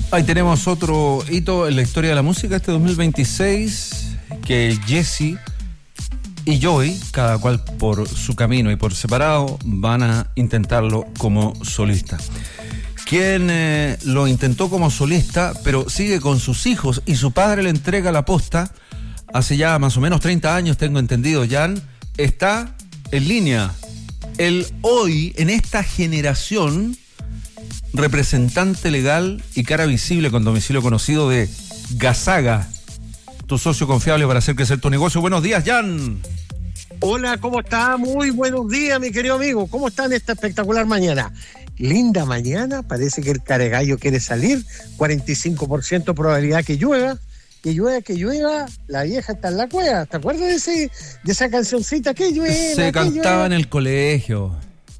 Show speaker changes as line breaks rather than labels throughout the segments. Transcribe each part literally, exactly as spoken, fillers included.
Ahí tenemos otro hito en la historia de la música este dos mil veintiséis, que Jesse y Joey, cada cual por su camino y por separado, van a intentarlo como solista. Quien eh, lo intentó como solista, pero sigue con sus hijos y su padre le entrega la posta hace ya más o menos treinta años, tengo entendido, Jan, está en línea. El hoy, en esta generación, representante legal y cara visible con domicilio conocido de Gazaga, tu socio confiable para hacer crecer tu negocio. Buenos días, Jan.
Hola, ¿cómo está? Muy buenos días, mi querido amigo. ¿Cómo está en esta espectacular mañana? Linda mañana, parece que el caregallo quiere salir, cuarenta y cinco por ciento probabilidad que llueva, que llueva, que llueva, la vieja está en la cueva. ¿Te acuerdas de, ese, de esa cancioncita? Que llueva,
Se
que
cantaba
llueva
en el colegio.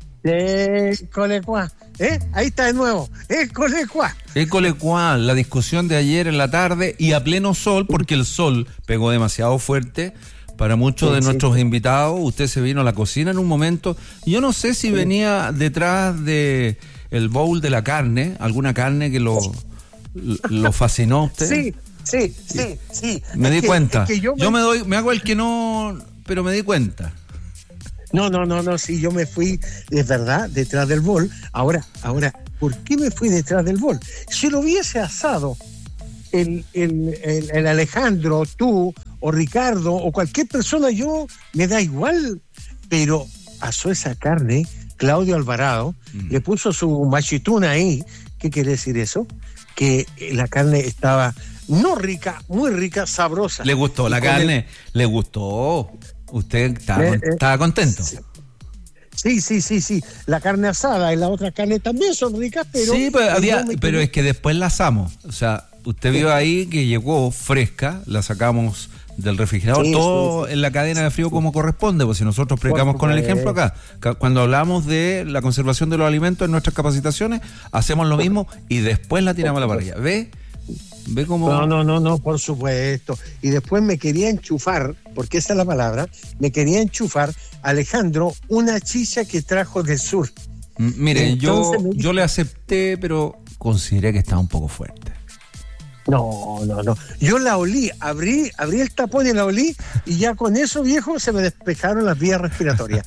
École, ¿eh? Ahí está de nuevo. École,
École, la discusión de ayer en la tarde y a pleno sol, porque el sol pegó demasiado fuerte para muchos
sí,
de
sí.
nuestros invitados. Usted se vino a la cocina en un momento. Yo no sé si sí. venía detrás de el bowl de la carne, alguna carne que lo, lo fascinó a usted.
Sí, sí, sí, sí.
Me
es
di
que,
cuenta.
Es que yo, me...
yo me doy, me hago el que no, pero me di cuenta.
No, no, no, no, sí, yo me fui, es verdad, detrás del bol. Ahora, ahora, ¿por qué me fui detrás del bol? Si lo hubiese asado el, el, el, el Alejandro, tú, o Ricardo, o cualquier persona, yo, me da igual, pero asó esa carne, Claudio Alvarado, mm. le puso su machituna ahí. ¿Qué quiere decir eso? Que la carne estaba no rica, muy rica, sabrosa.
¿Le gustó la carne? El... ¿Le gustó? ¿Usted estaba, eh, eh, estaba contento?
Sí, sí, sí, sí. La carne asada y la otra carne también son ricas, pero...
Sí, pero, había, pero es que después la asamos. O sea, usted vio ahí que llegó fresca, la sacamos del refrigerador, sí, todo sí, sí. en la cadena de frío como corresponde, pues si nosotros predicamos con el ejemplo acá. Cuando hablamos de la conservación de los alimentos en nuestras capacitaciones, hacemos lo mismo y después la tiramos a la parrilla. ¿Ve? ¿Ve cómo?
No, no, no, no, por supuesto. Y después me quería enchufar, porque esa es la palabra, me quería enchufar, Alejandro, una chicha que trajo del sur.
M- mire, yo, me... yo le acepté, pero consideré que estaba un poco fuerte.
No, no, no. Yo la olí, abrí, abrí el tapón y la olí, y ya con eso, viejo, se me despejaron las vías respiratorias.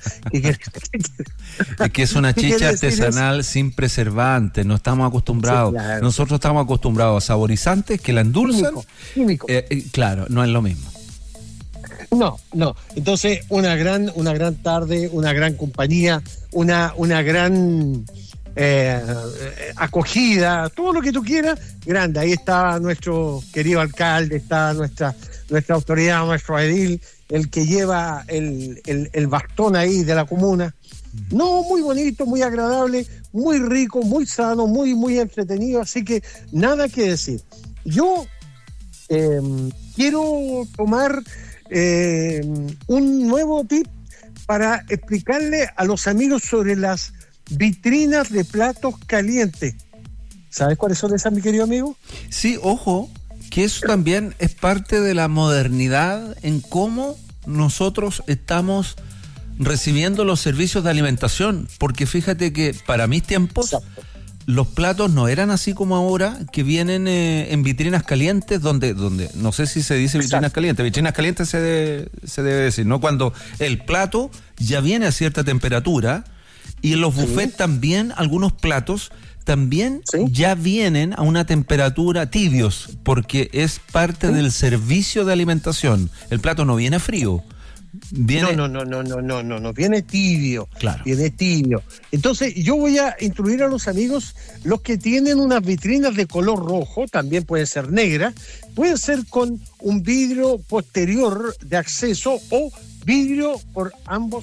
Es que es una chicha artesanal sin preservantes, no estamos acostumbrados. Sí, claro. Nosotros estamos acostumbrados a saborizantes que la endulzan. Químico, químico. Eh, eh, claro, no es lo mismo.
No, no. Entonces, una gran, una gran tarde, una gran compañía, una, una gran... Eh, acogida, todo lo que tú quieras, grande. Ahí está nuestro querido alcalde, está nuestra nuestra autoridad, nuestro edil, el que lleva el, el, el bastón ahí de la comuna. No, muy bonito, muy agradable, muy rico, muy sano, muy, muy entretenido, así que nada que decir. Yo eh, quiero tomar eh, un nuevo tip para explicarle a los amigos sobre las vitrinas de platos calientes. ¿Sabes cuáles son esas, mi querido amigo?
Sí, ojo, que eso también es parte de la modernidad en cómo nosotros estamos recibiendo los servicios de alimentación, porque fíjate que para mis tiempos Exacto. los platos no eran así como ahora, que vienen eh, en vitrinas calientes, donde, donde no sé si se dice Exacto. vitrinas calientes, vitrinas calientes se debe, se debe decir, ¿no? Cuando el plato ya viene a cierta temperatura. Y en los buffets sí. también, algunos platos también ¿Sí? ya vienen a una temperatura tibios, porque es parte ¿Sí? del servicio de alimentación. El plato no viene frío. Viene...
No, no, no, no, no, no, no, no, viene tibio.
Claro.
Viene tibio. Entonces, yo voy a instruir a los amigos, los que tienen unas vitrinas de color rojo, también pueden ser negras, pueden ser con un vidrio posterior de acceso o vidrio por ambos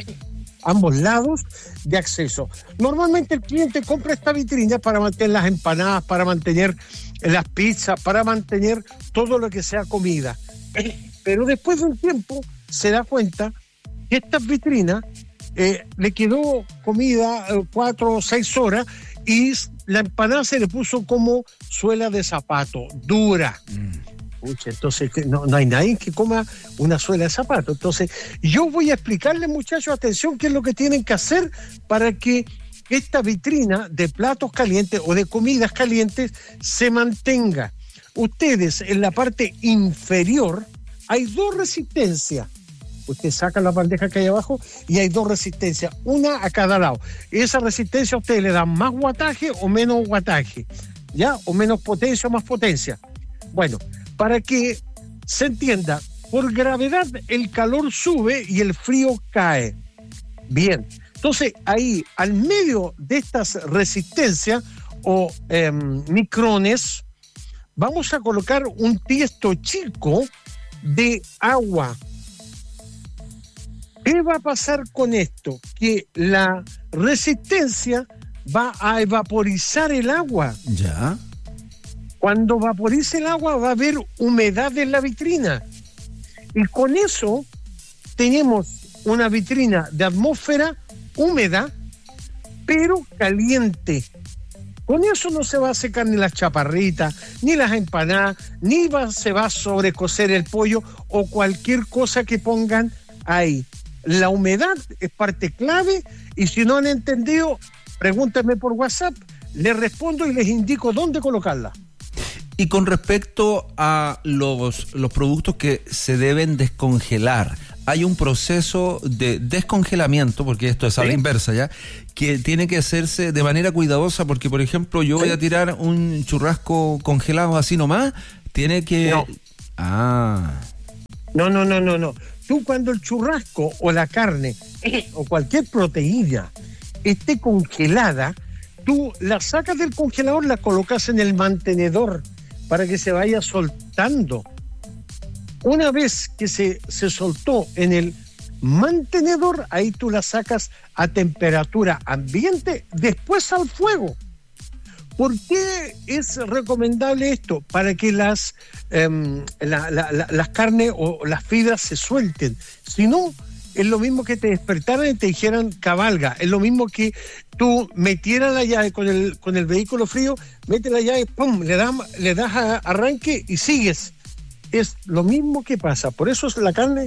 ambos lados de acceso. Normalmente el cliente compra esta vitrina para mantener las empanadas, para mantener las pizzas, para mantener todo lo que sea comida. Pero después de un tiempo se da cuenta que estas vitrinas eh, le quedó comida eh, cuatro o seis horas y la empanada se le puso como suela de zapato, dura. Mm. Pucha, entonces no, no hay nadie que coma una suela de zapato. Entonces yo voy a explicarles, muchachos, atención, qué es lo que tienen que hacer para que que esta vitrina de platos calientes o de comidas calientes se mantenga. Ustedes en la parte inferior hay dos resistencias. Usted saca la bandeja que hay abajo y hay dos resistencias, una a cada lado. Esa resistencia a ustedes le dan más guataje o menos guataje, ¿ya? O menos potencia o más potencia. Bueno, para que se entienda, por gravedad el calor sube y el frío cae. Bien, entonces ahí al medio de estas resistencias o eh, micrones, vamos a colocar un tiesto chico de agua. ¿Qué va a pasar con esto? Que la resistencia va a evaporizar el agua.
Ya.
Cuando vaporice el agua va a haber humedad en la vitrina. Y con eso tenemos una vitrina de atmósfera húmeda, pero caliente. Con eso no se va a secar ni las chaparritas, ni las empanadas, ni va, se va a sobrecocer el pollo o cualquier cosa que pongan ahí. La humedad es parte clave y si no han entendido, pregúntenme por WhatsApp, les respondo y les indico dónde colocarla.
Y con respecto a los, los productos que se deben descongelar, hay un proceso de descongelamiento, porque esto es a la inversa ya, que tiene que hacerse de manera cuidadosa, porque por ejemplo yo voy a tirar un churrasco congelado así nomás, tiene que...
No.
Ah.
No, no, no, no, no. Tú cuando el churrasco o la carne o cualquier proteína esté congelada, tú la sacas del congelador, la colocas en el mantenedor para que se vaya soltando. Una vez que se, se soltó en el mantenedor, ahí tú la sacas a temperatura ambiente, después al fuego. ¿Por qué es recomendable esto? Para que las, eh, la, la, la, las carnes o las fibras se suelten. Si no, es lo mismo que te despertaran y te dijeran cabalga. Es lo mismo que tú metieras la llave con el, con el vehículo frío, metes la llave, pum, le das, le das a arranque y sigues. Es lo mismo que pasa. Por eso la carne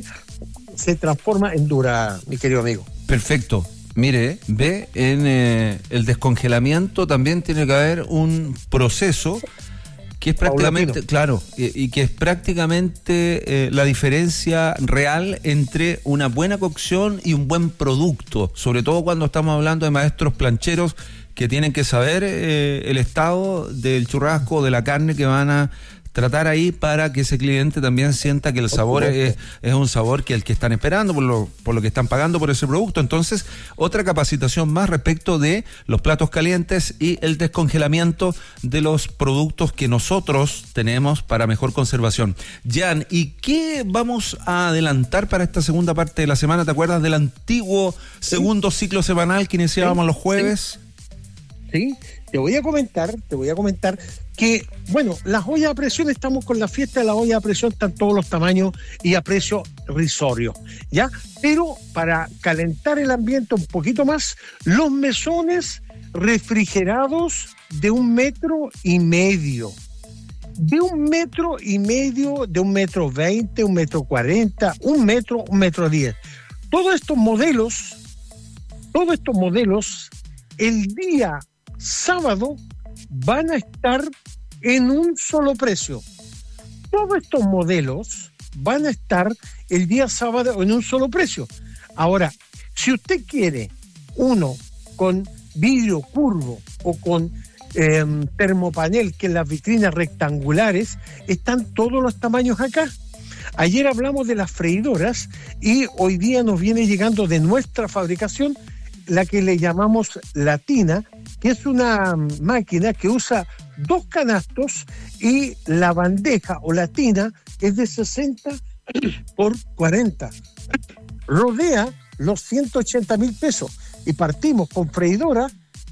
se transforma en dura, mi querido amigo.
Perfecto. Mire, ve, en eh, el descongelamiento también tiene que haber un proceso que es prácticamente, Paulatino. claro, y, y que es prácticamente eh, la diferencia real entre una buena cocción y un buen producto, sobre todo cuando estamos hablando de maestros plancheros que tienen que saber eh, el estado del churrasco o de la carne que van a tratar ahí para que ese cliente también sienta que el sabor es, es un sabor que el que están esperando, por lo, por lo que están pagando por ese producto. Entonces, otra capacitación más respecto de los platos calientes y el descongelamiento de los productos que nosotros tenemos para mejor conservación. Jan, ¿y qué vamos a adelantar para esta segunda parte de la semana? ¿Te acuerdas del antiguo segundo ¿Sí? ciclo semanal que iniciábamos ¿Sí? los jueves?
Sí, te voy a comentar, te voy a comentar que, bueno, las ollas a presión, estamos con la fiesta de la olla a presión, están todos los tamaños y a precio risorio, ¿ya? Pero para calentar el ambiente un poquito más, los mesones refrigerados de un metro y medio, de un metro y medio, de un metro veinte, un metro cuarenta, un metro, un metro diez. Todos estos modelos, todos estos modelos, el día sábado van a estar en un solo precio. Todos estos modelos van a estar el día sábado en un solo precio. Ahora, si usted quiere uno con vidrio curvo o con eh, termopanel, que en las vitrinas rectangulares están todos los tamaños acá. Ayer hablamos de las freidoras y hoy día nos viene llegando de nuestra fabricación la que le llamamos latina, que es una máquina que usa dos canastos y la bandeja o la tina es de sesenta por cuarenta. Rodea los ciento ochenta mil pesos y partimos con freidora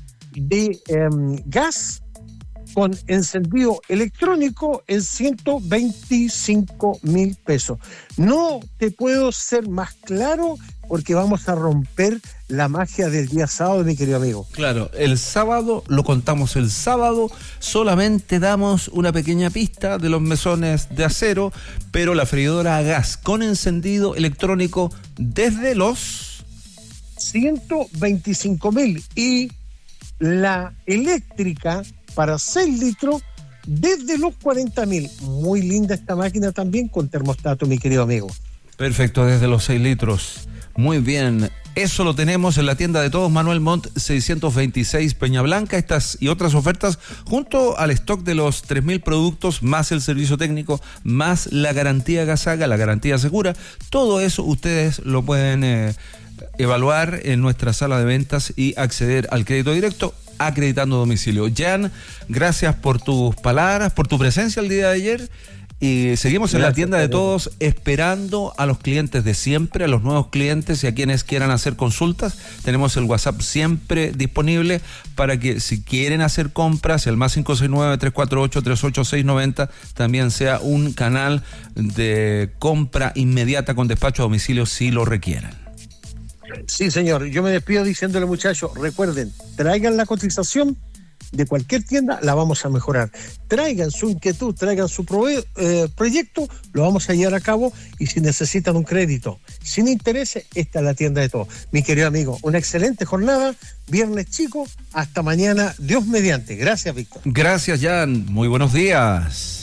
de eh, gas con encendido electrónico en ciento veinticinco mil pesos. No te puedo ser más claro porque vamos a romper la magia del día sábado, mi querido amigo.
Claro, el sábado, lo contamos el sábado, solamente damos una pequeña pista de los mesones de acero, pero la freidora a gas con encendido electrónico desde los
ciento veinticinco mil y la eléctrica para seis litros desde los cuarenta mil. Muy linda esta máquina también con termostato, mi querido amigo.
Perfecto, desde los seis litros. Muy bien. Eso lo tenemos en la tienda de todos, Manuel Montt seiscientos veintiséis Peña Blanca. Estas y otras ofertas junto al stock de los tres mil productos, más el servicio técnico, más la garantía Gasaga, la garantía segura. Todo eso ustedes lo pueden eh, evaluar en nuestra sala de ventas y acceder al crédito directo acreditando domicilio. Jan, gracias por tus palabras, por tu presencia el día de ayer. Y seguimos Gracias, en la tienda de todos esperando a los clientes de siempre, a los nuevos clientes y a quienes quieran hacer consultas. Tenemos el WhatsApp siempre disponible para que si quieren hacer compras, el más cinco seis nueve, tres cuatro ocho, tres ocho seis nueve cero también sea un canal de compra inmediata con despacho a domicilio si lo requieran.
Sí, señor. Yo me despido diciéndole, muchachos, recuerden, traigan la cotización de cualquier tienda, la vamos a mejorar. Traigan su inquietud, traigan su prove- eh, proyecto, lo vamos a llevar a cabo, y si necesitan un crédito sin intereses, esta es la tienda de todos. Mi querido amigo, una excelente jornada, viernes chico, hasta mañana, Dios mediante. Gracias, Víctor.
Gracias, Jan. Muy buenos días.